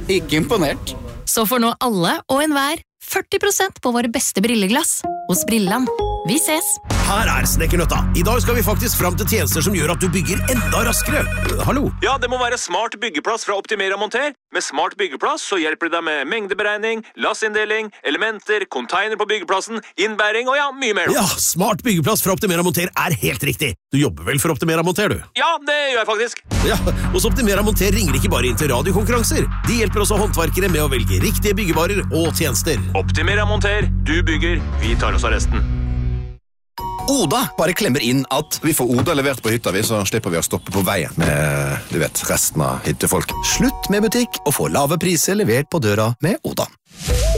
Ikke imponert. Så får nå alle og enhver 40% på våre beste brilleglass hos Brilland. Vi ses! Her Snekkernøtta. I dag skal vi faktisk fram til tjenester som gjør at du bygger enda raskere. Hallo? Ja, det må være smart byggeplass fra Optimera Monter. Med smart byggeplass så hjelper det deg med mengdeberegning, lassinndeling, elementer, container på byggeplassen, innbæring og mye mer. Ja, smart byggeplass fra Optimera Monter helt riktig. Du jobber vel for Optimera Monter, du? Ja, det gjør jeg faktisk. Ja, hos Optimera Monter ringer ikke bare inn til radiokonkurranser. De hjelper også håndverkere med å velge riktige byggevarer og tjenester. Optimera Monter. Du bygger, vi tar oss av resten. Oda bare klemmer inn at vi får Oda levert på hytta, så slipper vi å stoppe på veien med, resten av hyttefolk. Slutt med butikk og få lave priser levert på døra med Oda.